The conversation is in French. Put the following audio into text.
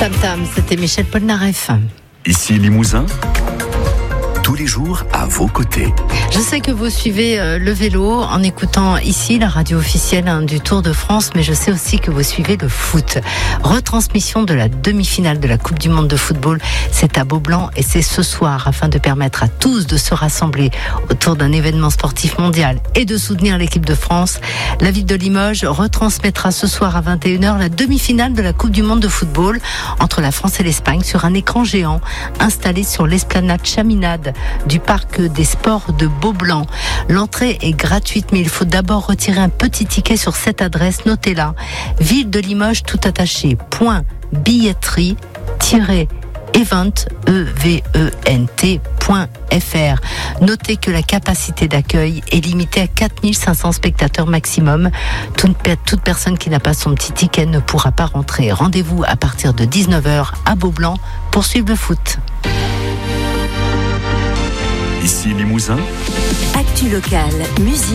Tam Tam, c'était Michel Polnareff. Ici Limousin, tous les jours à vos côtés. Je sais que vous suivez le vélo en écoutant ici la radio officielle du Tour de France, mais je sais aussi que vous suivez le foot. Retransmission de la demi-finale de la Coupe du Monde de football, c'est à Beaublanc et c'est ce soir afin de permettre à tous de se rassembler autour d'un événement sportif mondial et de soutenir l'équipe de France. La ville de Limoges retransmettra ce soir à 21h la demi-finale de la Coupe du Monde de football entre la France et l'Espagne sur un écran géant installé sur l'esplanade Chaminade du parc des sports de Beaublanc. L'entrée est gratuite, mais il faut d'abord retirer un petit ticket sur cette adresse. Notez-la. Ville de Limoges tout attaché. .billetterie-event.fr. Notez que la capacité d'accueil est limitée à 4500 spectateurs maximum. Toute personne qui n'a pas son petit ticket ne pourra pas rentrer. Rendez-vous à partir de 19h à Beaublanc pour suivre le foot. Ici Limousin. Actu locale, musique.